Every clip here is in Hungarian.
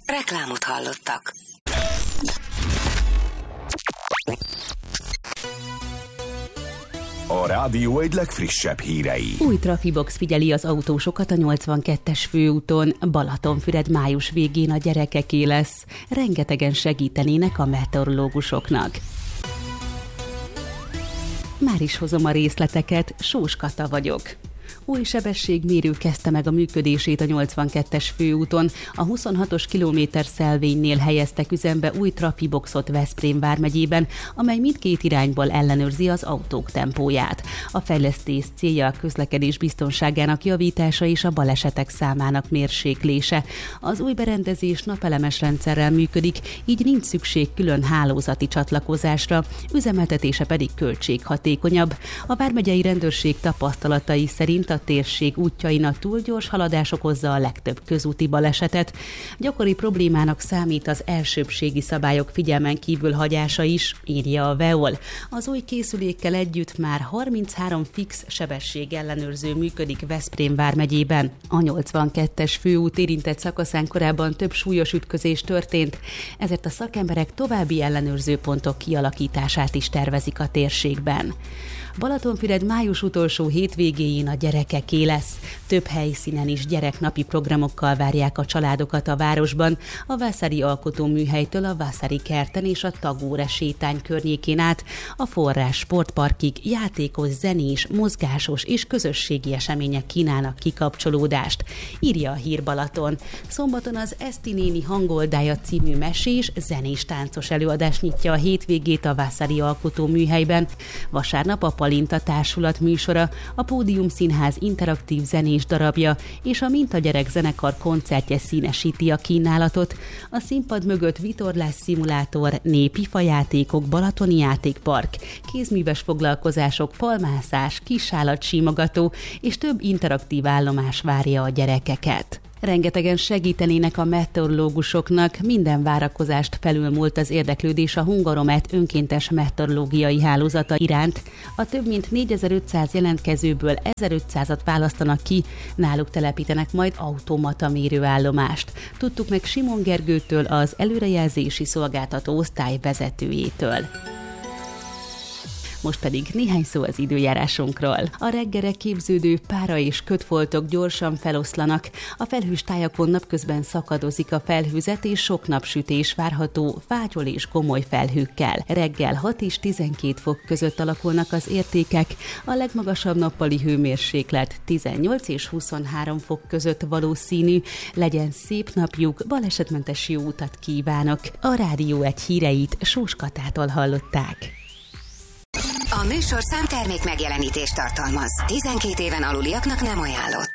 Reklámot hallottak. A rádió egy legfrissebb hírei. Új trafibox figyeli az autósokat a 82-es főúton. Balatonfüred május végén a gyerekeké lesz. Rengetegen segítenének a meteorológusoknak. Már is hozom a részleteket, Sós Kata vagyok. Új sebességmérő kezdte meg a működését a 82-es főúton. A 26-os kilométerszelvénynél helyeztek üzembe új trafiboxot Veszprém vármegyében, amely mindkét irányból ellenőrzi az autók tempóját. A fejlesztés célja a közlekedés biztonságának javítása és a balesetek számának mérséklése. Az új berendezés napelemes rendszerrel működik, így nincs szükség külön hálózati csatlakozásra, üzemeltetése pedig költséghatékonyabb. A vármegyei rendőrség tapasztalatai szerint a térség útjain a túl gyors haladás okozza a legtöbb közúti balesetet. Gyakori problémának számít az elsőbbségi szabályok figyelmen kívül hagyása is, írja a Veol. Az új készülékkel együtt már 33 fix sebesség ellenőrző működik Veszprém vármegyében. A 82-es főút érintett szakaszán korábban több súlyos ütközés történt, ezért a szakemberek további ellenőrzőpontok kialakítását is tervezik a térségben. Balatonfüred május utolsó hétvégéjén a gyerekeké lesz. Több helyszínen is gyereknapi programokkal várják a családokat a városban, a Vászári Alkotóműhelytől a Vászári kerten és a Tagóre sétány környékén át, a Forrás sportparkig játékos, zenés, mozgásos és közösségi események kínálnak kikapcsolódást, írja a Hír Balaton. Szombaton az Eszti néni hangoldája című mesés, zenés táncos előadás nyitja a hétvégét a Vászári Alkotóműhelyben. Vasárnap a Palinta Társulat műsora, a Pódium Színház interaktív zenés darabja és a Mintagyerek zenekar koncertje színesíti a kínálatot. A színpad mögött vitorlás szimulátor, népi fajátékok, balatoni játékpark, kézműves foglalkozások, falmászás, kisállatsímogató és több interaktív állomás várja a gyerekeket. Rengetegen segítenének a meteorológusoknak, minden várakozást felülmúlt az érdeklődés a Hungaromet önkéntes meteorológiai hálózata iránt. A több mint 4500 jelentkezőből 1500-at választanak ki, náluk telepítenek majd automata mérőállomást. Tudtuk meg Simon Gergőtől, az előrejelzési szolgáltató osztály vezetőjétől. Most pedig néhány szó az időjárásunkról. A reggelre képződő pára és kötfoltok gyorsan feloszlanak. A felhős tájakon napközben szakadozik a felhőzet, és sok napsütés várható fátyol és gomoly felhőkkel. Reggel 6 és 12 fok között alakulnak az értékek. A legmagasabb nappali hőmérséklet 18 és 23 fok között valószínű. Legyen szép napjuk, balesetmentes jó utat kívánok. A Rádió egy híreit Sós Katától hallották. A műsorszám termék megjelenítést tartalmaz. 12 éven aluliaknak nem ajánlott.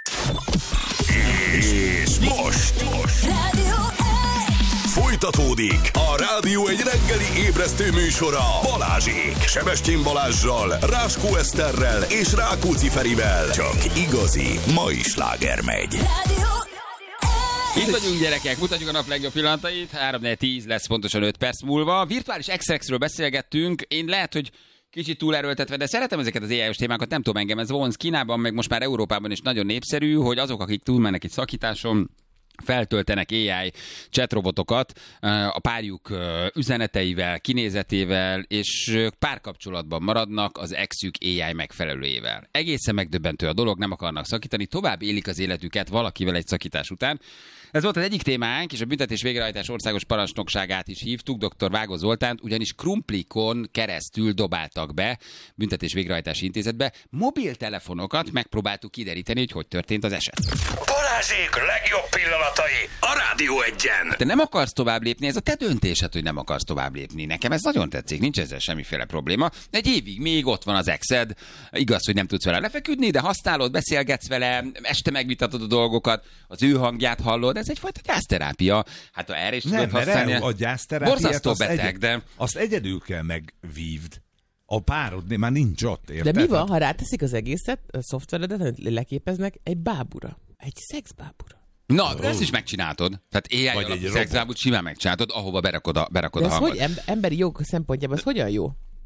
És most Rádió folytatódik a Rádió egy reggeli ébresztő műsora Balázsék. Sebestyén Balázssal, Ráskó Eszterrel és Rákóczi Ferivel. Csak igazi mai sláger megy. Itt vagyunk, gyerekek, mutatjuk a nap legjobb pillanatait. 3-4-10 lesz pontosan 5 perc múlva. Virtuális exexről beszélgettünk. Én lehet, hogy kicsit túlerőltetve, de szeretem ezeket az AI-os témákat, nem tudom, engem ez vonz. Kínában, meg most már Európában is nagyon népszerű, hogy azok, akik túlmennek itt szakításon, feltöltenek AI chatrobotokat a párjuk üzeneteivel, kinézetével, és párkapcsolatban maradnak az exük AI megfelelőjével. Egészen megdöbbentő a dolog, nem akarnak szakítani, tovább élik az életüket valakivel egy szakítás után. Ez volt az egyik témánk, és a büntetés végrehajtás országos parancsnokságát is hívtuk, dr. Vágó Zoltánt, ugyanis krumplikon keresztül dobáltak be büntetés végrehajtási intézetbe mobiltelefonokat, megpróbáltuk kideríteni, hogy történt az eset. Balázsék legjobb pillanatai a Rádió egyen. Te nem akarsz tovább lépni, ez a te döntésed, hogy nem akarsz tovább lépni. Nekem ez nagyon tetszik, nincs ezzel semmiféle probléma. Egy évig még ott van az exed, igaz, hogy nem tudsz vele lefeküdni, de használod, beszélgetsz vele, este megvitatod a dolgokat, az ő hangját hallod, ez egyfajta gyászterápia. Hát ha erre is tudod használni. A gyászterápiát borzasztó beteg, de azt egyedül kell megvívd. A párod már nincs ott, érted? De mi van, ha ráteszik az egészet, a szoftveredet, amit leképeznek egy bábura? Egy szexbábura. Na, ezt is megcsináltod. Tehát AI alapú szexbábút simán megcsináltod, ahova berakod a de ez hangot. hogy emberi jog szempontjából, ez hogyan jó?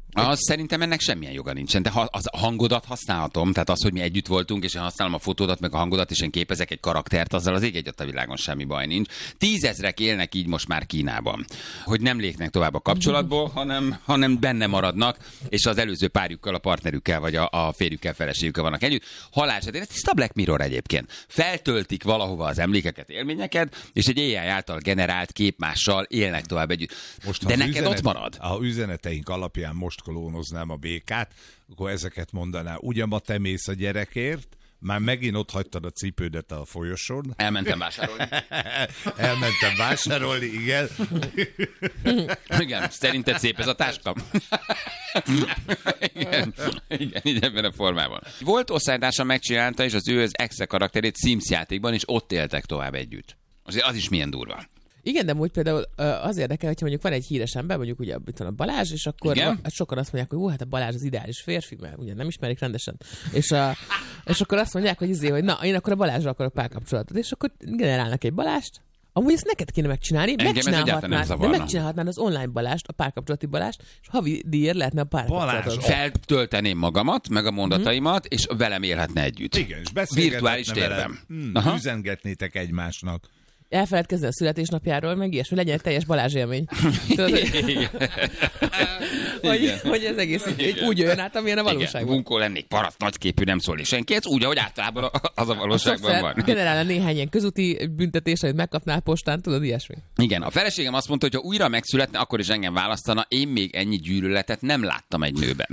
Az szerintem ennek semmilyen joga nincsen, de ha az a hangodat használhatom, tehát az, hogy mi együtt voltunk, és én használom a fotódat, meg a hangodat, és én képezek egy karaktert, azzal az ég egyet a világon semmi baj nincs. 10 000 élnek így most már Kínában, hogy nem lépnek tovább a kapcsolatból, hanem benne maradnak, és az előző párjukkal, a partnerükkel, vagy a férjükkel, feleségükkel vannak együtt. Halálsetén, ez tiszta Black Mirror egyébként. Feltöltik valahova az emlékeket, élményeket, és egy AI által generált képmással élnek tovább együtt. Most, de neked ott marad. A üzeneteink alapján most klónoznám a békát, akkor ezeket mondaná. Ugyan ma te mész a gyerekért, már megint ott hagytad a cipődet a folyosón. Elmentem vásárolni. Elmentem vásárolni, igen. Igen, szerinted szép ez a táska? igen, így ebben a formában. Volt osztálytársa megcsinálta, és az ő az exe karakterét Sims játékban, és ott éltek tovább együtt. Azért az is milyen durva. Igen, de úgy például az érdekel, hogyha mondjuk van egy híres ember, mondjuk ugye itt van a Balázs, és akkor sokan azt mondják, hogy hát a Balázs az ideális férfi, mert ugye nem ismerik rendesen. És akkor azt mondják, hogy na, én akkor a Balázsra akarok párkapcsolatot, és akkor generálnak egy Balást. Amúgy ezt neked kéne megcsinálni, megcsinálhatnád az online Balást, a párkapcsolati Balást, és havi díjért lehetne a párkapcsolatot. Feltölteném magamat, meg a mondataimat, és velem élhetne együtt. Igen, és virtuális térben. Üzengetnétek egymásnak. Elfeledkezni a születésnapjáról, meg ilyesmi, legyen egy teljes Balázs élmény. hogy ez egész úgy jön át, amilyen a valóságban. Bunkó lennék, paraszt, nagyképű, nem szólni senki, ez úgy, ahogy általában az a valóságban van. Generálna néhány ilyen közúti büntetés, amit megkapnál postán, tudod, ilyesmi. Igen, a feleségem azt mondta, hogy ha újra megszületne, akkor is engem választana, én még ennyi gyűlöletet nem láttam egy nőben.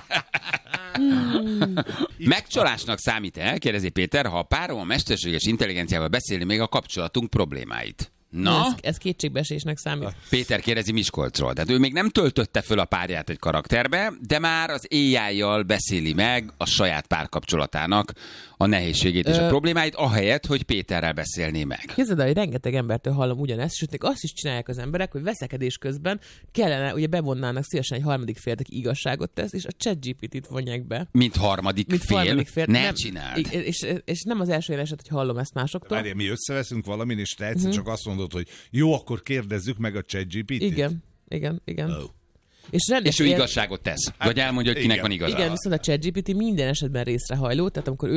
Megcsalásnak számít-e, kérdezi Péter, ha a párom a mesterséges intelligenciával beszélni még a kapcsolatunk problémáit? Na? Ez kétségbeesésnek számít. Péter kérdezi Miskolcról. Tehát ő még nem töltötte föl a párját egy karakterbe, de már az AI-jal beszéli meg a saját párkapcsolatának a nehézségét és a problémáit, ahelyett, hogy Péterrel beszélné meg. Képzeld el, hogy rengeteg embertől hallom ugyanezt, sőt, még azt is csinálják az emberek, hogy veszekedés közben kellene, ugye bevonnának szívesen egy harmadik félt, aki igazságot tesz, és a ChatGPT-t vonják be. Mint harmadik fél? Ne csináld. És nem az első eset, hogy hallom ezt másoktól. Várjál, mi összeveszünk valamin, és te egyszer csak azt mondod, hogy jó, akkor kérdezzük meg a ChatGPT-t. Igen. Oh. És ő igazságot tesz. Vagy elmondja, hogy kinek van igaza. Igen, viszont a ChatGPT minden esetben részrehajló, tehát amikor